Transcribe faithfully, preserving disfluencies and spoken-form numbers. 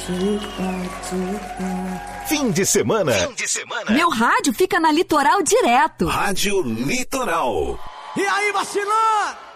Fim de semana. Fim de semana. Meu rádio fica na Litoral direto. Rádio Litoral. E aí, vacilão?